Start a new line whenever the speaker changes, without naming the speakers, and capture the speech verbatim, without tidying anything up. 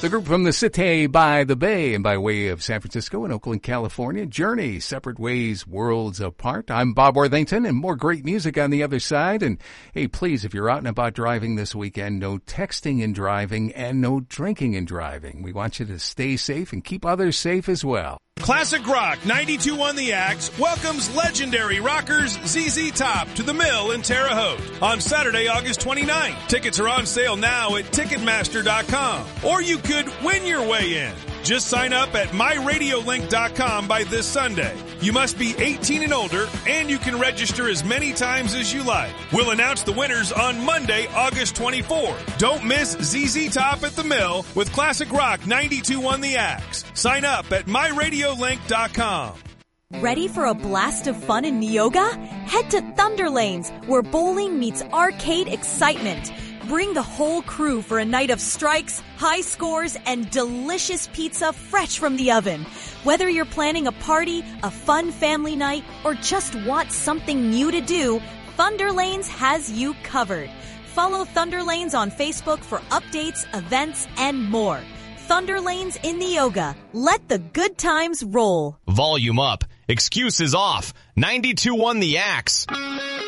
The group from the City by the Bay and by way of San Francisco and Oakland, California. Journey, Separate Ways, Worlds Apart. I'm Bob Worthington, and more great music on the other side. And hey, please, if you're out and about driving this weekend, no texting and driving and no drinking and driving. We want you to stay safe and keep others safe as well.
Classic Rock ninety-two on the Axe welcomes legendary rockers Z Z Top to the Mill in Terre Haute on Saturday, August twenty-ninth. Tickets are on sale now at Ticketmaster dot com, or you could win your way in. Just sign up at My Radio Link dot com by this Sunday. You must be eighteen and older, and you can register as many times as you like. We'll announce the winners on Monday, August twenty-fourth. Don't miss Z Z Top at the Mill with Classic Rock ninety-two on the Axe. Sign up at My Radio Link dot com.
Ready for a blast of fun in Neoga? Head to Thunder Lanes, where bowling meets arcade excitement. Bring the whole crew for a night of strikes, high scores, and delicious pizza fresh from the oven. Whether you're planning a party, a fun family night, or just want something new to do, Thunder Lanes has you covered. Follow Thunder Lanes on Facebook for updates, events, and more. Thunder Lanes in Neoga. Let the good times roll.
Volume up. Excuses off. ninety-two on the Axe.